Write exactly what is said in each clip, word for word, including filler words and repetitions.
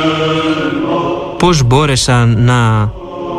Πώς μπόρεσαν να...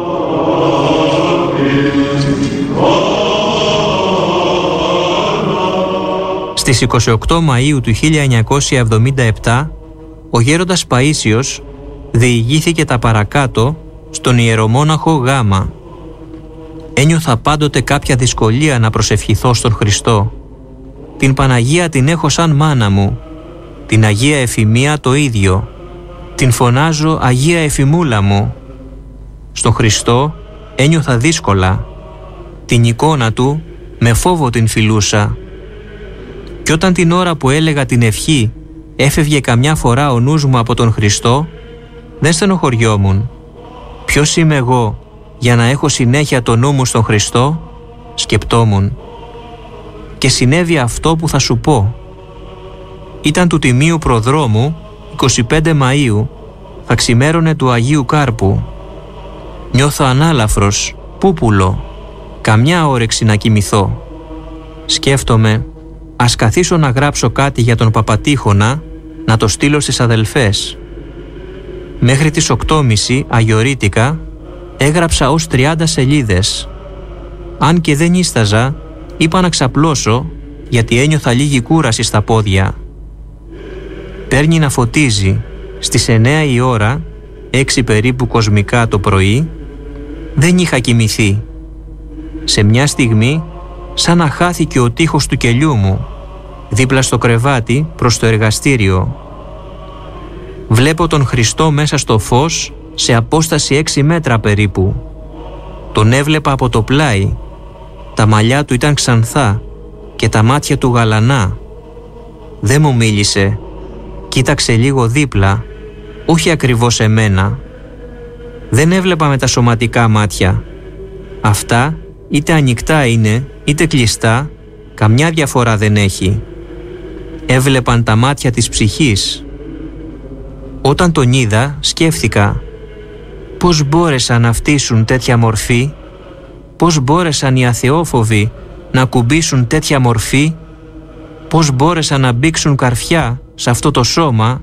Στις είκοσι οκτώ Μαΐου του χίλια εννιακόσια εβδομήντα επτά, ο γέροντας Παΐσιος διηγήθηκε τα παρακάτω στον ιερομόναχο Γάμα. Ένιωθα πάντοτε κάποια δυσκολία να προσευχηθώ στον Χριστό. Την Παναγία την έχω σαν μάνα μου, την Αγία Εφημία το ίδιο. Την φωνάζω Αγία Εφημούλα μου. Στον Χριστό ένιωθα δύσκολα. Την εικόνα Του με φόβο την φιλούσα. Κι όταν την ώρα που έλεγα την ευχή έφευγε καμιά φορά ο νους μου από τον Χριστό, δεν στενοχωριόμουν. Ποιος είμαι εγώ για να έχω συνέχεια το νου μου στον Χριστό, σκεπτόμουν. Και συνέβη αυτό που θα σου πω. Ήταν του Τιμίου Προδρόμου, εικοστή πέμπτη Μαΐου, θα ξημέρωνε του Αγίου Κάρπου. Νιώθω ανάλαφρος, πούπουλο, καμιά όρεξη να κοιμηθώ. Σκέφτομαι, ας καθίσω να γράψω κάτι για τον Παπατήχωνα, να το στείλω στις αδελφές. Μέχρι τις οκτώ και μισή αγιορείτικα έγραψα ως τριάντα σελίδες. Αν και δεν ίσταζα, είπα να ξαπλώσω, γιατί ένιωθα λίγη κούραση στα πόδια. Παίρνει να φωτίζει. Στις εννέα η ώρα, έξι περίπου κοσμικά το πρωί, δεν είχα κοιμηθεί. Σε μια στιγμή, σαν να χάθηκε ο τοίχος του κελιού μου, δίπλα στο κρεβάτι προς το εργαστήριο. Βλέπω τον Χριστό μέσα στο φως, σε απόσταση έξι μέτρα περίπου. Τον έβλεπα από το πλάι. Τα μαλλιά του ήταν ξανθά και τα μάτια του γαλανά. Δεν μου μίλησε. Κοίταξε λίγο δίπλα, όχι ακριβώς εμένα. Δεν έβλεπα με τα σωματικά μάτια. Αυτά είτε ανοιχτά είναι, είτε κλειστά, καμιά διαφορά δεν έχει. Έβλεπαν τα μάτια της ψυχής. Όταν τον είδα, σκέφτηκα, πώς μπόρεσαν να φτύσουν τέτοια μορφή, πώς μπόρεσαν οι αθεόφοβοι να κουμπίσουν τέτοια μορφή, πώς μπόρεσαν να μπήξουν καρφιά σε αυτό το σώμα.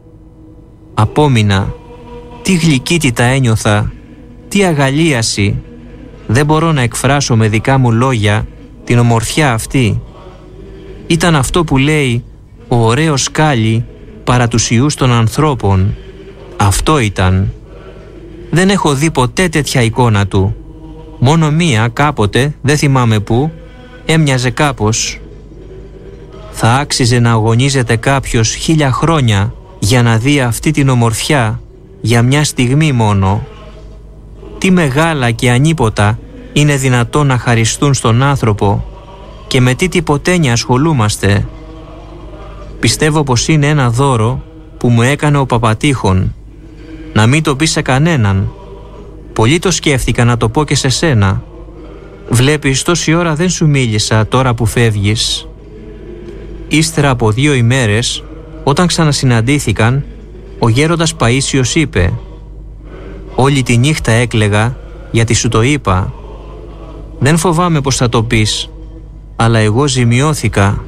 Απόμεινα, τι γλυκύτητα ένιωθα, τι αγαλίαση. Δεν μπορώ να εκφράσω με δικά μου λόγια την ομορφιά αυτή. Ήταν αυτό που λέει ο ωραίος σκάλι παρά τους ιούς των ανθρώπων. Αυτό ήταν. Δεν έχω δει ποτέ τέτοια εικόνα του. Μόνο μία κάποτε, δεν θυμάμαι πού, έμοιαζε κάπως. Θα άξιζε να αγωνίζεται κάποιος χίλια χρόνια για να δει αυτή την ομορφιά για μια στιγμή μόνο. Τι μεγάλα και ανίποτα είναι δυνατόν να χαριστούν στον άνθρωπο και με τι τυποτένια ασχολούμαστε. Πιστεύω πως είναι ένα δώρο που μου έκανε ο Παπατήχων. Να μην το πει σε κανέναν. Πολλοί το σκέφτηκα να το πω και σε σένα. Βλέπεις, τόση ώρα δεν σου μίλησα τώρα που φεύγεις. Ύστερα από δύο ημέρες, όταν ξανασυναντήθηκαν, ο γέροντας Παΐσιος είπε, «Όλη τη νύχτα έκλαιγα γιατί σου το είπα. Δεν φοβάμαι πως θα το πεις, αλλά εγώ ζημιώθηκα».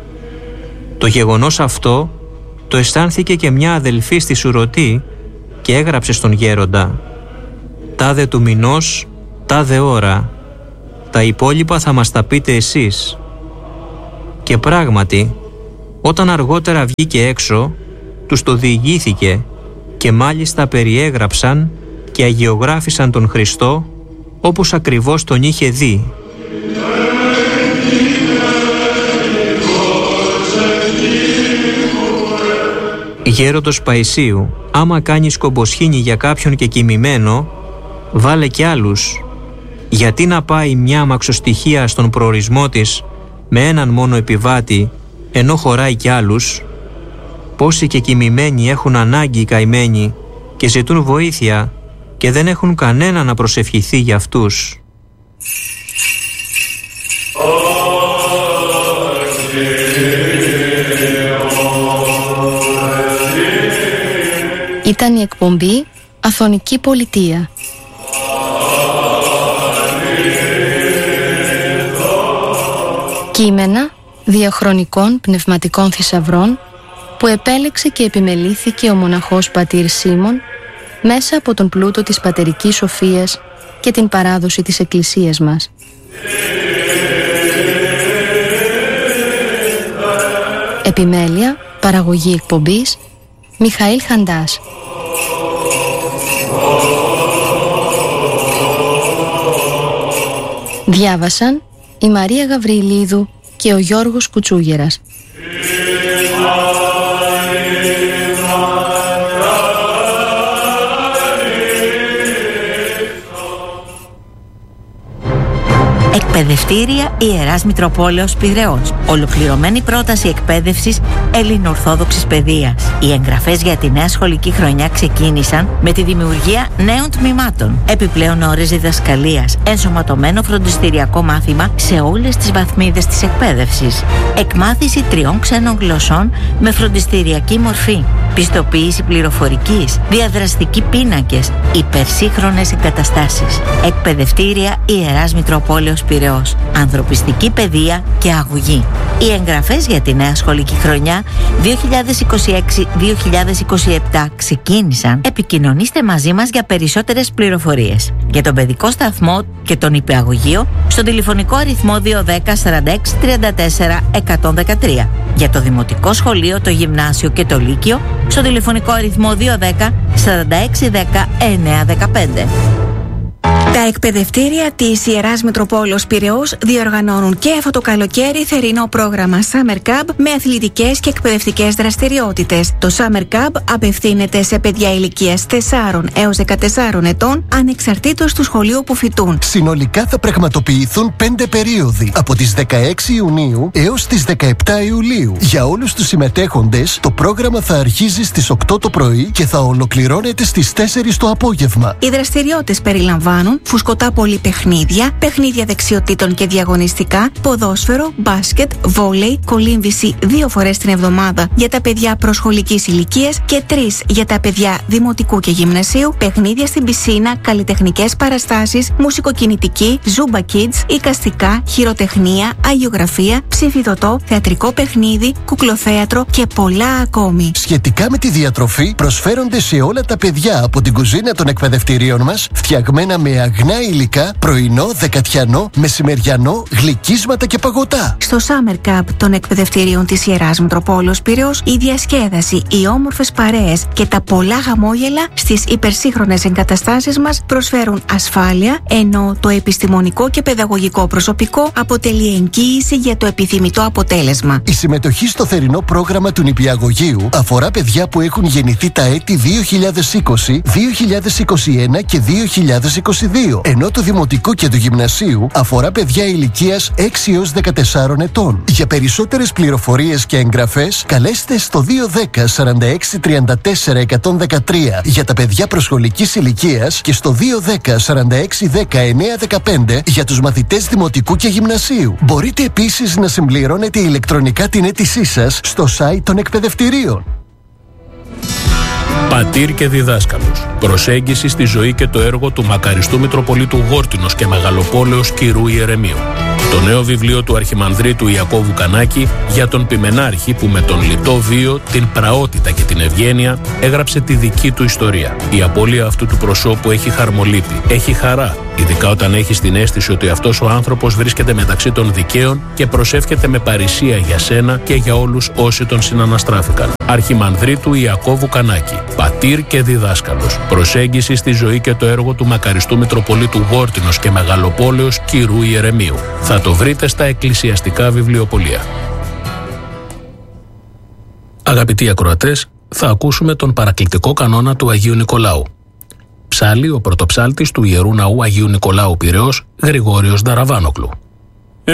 Το γεγονός αυτό το αισθάνθηκε και μια αδελφή στη Σουρωτή και έγραψε στον γέροντα, «Τάδε του μηνός, τάδε ώρα. Τα υπόλοιπα θα μας τα πείτε εσείς». Και πράγματι, όταν αργότερα βγήκε έξω, τους το διηγήθηκε και μάλιστα περιέγραψαν και αγιογράφησαν τον Χριστό όπως ακριβώς τον είχε δει. Γέροντος Παϊσίου, άμα κάνεις κομποσχήνη για κάποιον και κοιμημένο, βάλε κι άλλους. Γιατί να πάει μια αμαξοστοιχεία στον προορισμό της με έναν μόνο επιβάτη, ενώ χωράει κι άλλους? Πόσοι και κοιμημένοι έχουν ανάγκη οι καημένοι και ζητούν βοήθεια και δεν έχουν κανένα να προσευχηθεί για αυτούς. Ήταν η εκπομπή Αθωνική Πολιτεία. Κείμενα διαχρονικών πνευματικών θησαυρών που επέλεξε και επιμελήθηκε ο μοναχός πατήρ Σίμων μέσα από τον πλούτο της πατερικής σοφίας και την παράδοση της Εκκλησίας μας. Επιμέλεια, παραγωγή εκπομπής, Μιχαήλ Χαντάς. Διάβασαν η Μαρία Γαβριλίδου και ο Γιώργος Κουτσούγερας. Εκπαιδευτήρια Ιεράς Μητροπόλεως Πειραιώς. Ολοκληρωμένη πρόταση εκπαίδευσης ελληνοορθόδοξης παιδείας. Οι εγγραφές για τη νέα σχολική χρονιά ξεκίνησαν με τη δημιουργία νέων τμήματων. Επιπλέον ώρες διδασκαλίας. Ενσωματωμένο φροντιστηριακό μάθημα σε όλες τις βαθμίδες της εκπαίδευσης. Εκμάθηση τριών ξένων γλωσσών με φροντιστηριακή μορφή. Πιστοποίηση πληροφορικής. Διαδραστικοί πίνακες. Υπερσύγχρονες εγκαταστάσεις. Εκπαιδευτήρια Ιεράς Μητροπόλεως Πειραιώς. Ανθρωπιστική παιδεία και αγωγή. Οι εγγραφές για τη νέα σχολική χρονιά δύο χιλιάδες είκοσι έξι δύο χιλιάδες είκοσι επτά ξεκίνησαν. Επικοινωνήστε μαζί μας για περισσότερες πληροφορίες. Για τον παιδικό σταθμό και τον υπηαγωγείο στον τηλεφωνικό αριθμό δύο ένα μηδέν σαράντα έξι τριάντα τέσσερα εκατόν δεκατρία. Για το δημοτικό σχολείο, το γυμνάσιο και το λύκειο στον τηλεφωνικό αριθμό δύο ένα μηδέν σαράντα έξι δέκα εννέα δεκαπέντε. Τα εκπαιδευτήρια της Ιεράς Μητροπόλεως Πειραιώς διοργανώνουν και αυτό το καλοκαίρι θερινό πρόγραμμα Summer Camp με αθλητικές και εκπαιδευτικές δραστηριότητες. Το Summer Camp απευθύνεται σε παιδιά ηλικίας τεσσάρων έως δεκατεσσάρων ετών, ανεξαρτήτως του σχολείου που φοιτούν. Συνολικά θα πραγματοποιηθούν πέντε περίοδοι, από τις δεκαέξι Ιουνίου έως τις δεκαεπτά Ιουλίου. Για όλους τους συμμετέχοντες, το πρόγραμμα θα αρχίζει στις οκτώ το πρωί και θα ολοκληρώνεται στις τέσσερις το απόγευμα. Οι δραστηριότητες περιλαμβάνουν φουσκωτά πολυπαιχνίδια, παιχνίδια δεξιοτήτων και διαγωνιστικά, ποδόσφαιρο, μπάσκετ, βόλεϊ, κολύμβηση δύο φορές την εβδομάδα για τα παιδιά προσχολικής ηλικίας και τρεις για τα παιδιά δημοτικού και γυμνασίου, παιχνίδια στην πισίνα, καλλιτεχνικές παραστάσεις, μουσικοκινητική, Zumba Kids, εικαστικά, χειροτεχνία, αγιογραφία, ψηφιδωτό, θεατρικό παιχνίδι, κουκλοθέατρο και πολλά ακόμη. Σχετικά με τη διατροφή, προσφέρονται σε όλα τα παιδιά από την κουζίνα των εκπαιδευτηρίων μας, φτιαγμένα με αγνά υλικά, πρωινό, δεκατιανό, μεσημεριανό, γλυκίσματα και παγωτά. Στο Summer Camp των εκπαιδευτηρίων της Ιεράς Μητροπόλεως Πειραιώς, η διασκέδαση, οι όμορφες παρέες και τα πολλά χαμόγελα στις υπερσύγχρονες εγκαταστάσεις μας προσφέρουν ασφάλεια, ενώ το επιστημονικό και παιδαγωγικό προσωπικό αποτελεί εγγύηση για το επιθυμητό αποτέλεσμα. Η συμμετοχή στο θερινό πρόγραμμα του νηπιαγωγείου αφορά παιδιά που έχουν γεννηθεί τα έτη δύο χιλιάδες είκοσι, δύο χιλιάδες είκοσι ένα και δύο χιλιάδες είκοσι δύο, ενώ το δημοτικό και του γυμνασίου αφορά παιδιά ηλικίας έξι έως δεκατεσσάρων ετών. Για περισσότερες πληροφορίες και εγγραφές, καλέστε στο δύο ένα μηδέν σαράντα έξι τριάντα τέσσερα εκατόν δεκατρία για τα παιδιά προσχολικής ηλικίας και στο δύο ένα μηδέν σαράντα έξι δέκα εννέα δεκαπέντε για τους μαθητές δημοτικού και γυμνασίου. Μπορείτε επίσης να συμπληρώνετε ηλεκτρονικά την αίτησή σας στο site των εκπαιδευτηρίων. Πατήρ και διδάσκαλος. Προσέγγιση στη ζωή και το έργο του μακαριστού Μητροπολίτου Γόρτινος και Μεγαλοπόλεως Κυρού Ιερεμείου. Το νέο βιβλίο του Αρχιμανδρίτου Ιακώβου Κανάκη για τον Πιμενάρχη που με τον λιτό βίο, την πραότητα και την ευγένεια έγραψε τη δική του ιστορία. Η απώλεια αυτού του προσώπου έχει χαρμολύπη, έχει χαρά, ειδικά όταν έχει την αίσθηση ότι αυτός ο άνθρωπος βρίσκεται μεταξύ των δικαίων και προσεύχεται με παρησία για σένα και για όλους όσοι τον συναναστράφηκαν. Αρχιμανδρίτου Ιακώβου Κανάκη, πατήρ και διδάσκαλος. Προσέγγιση στη ζωή και το έργο του μακαριστού Μητροπολίτου Γόρτινος και Μεγαλοπόλεως Κυρού Ιερεμείου. Θα το βρείτε στα εκκλησιαστικά βιβλιοπωλεία. Αγαπητοί ακροατές, θα ακούσουμε τον παρακλητικό κανόνα του Αγίου Νικολάου. Ψάλλει ο πρωτοψάλτης του Ιερού Ναού Αγίου Νικολάου Πειραιώς, Γρηγόριος Νταραβάνογλου.